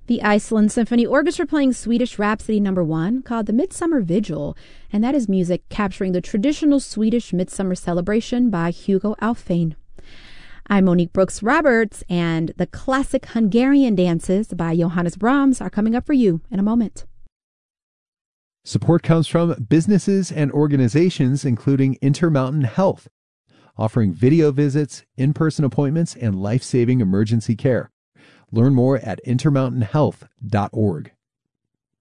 The Iceland Symphony Orchestra playing Swedish Rhapsody No. 1 called the Midsummer Vigil, and that is music capturing the traditional Swedish midsummer celebration by Hugo Alfvén. I'm Monique Brooks Roberts, and the classic Hungarian dances by Johannes Brahms are coming up for you in a moment. Support comes from businesses and organizations including Intermountain Health, offering video visits, in-person appointments, and life-saving emergency care. Learn more at intermountainhealth.org.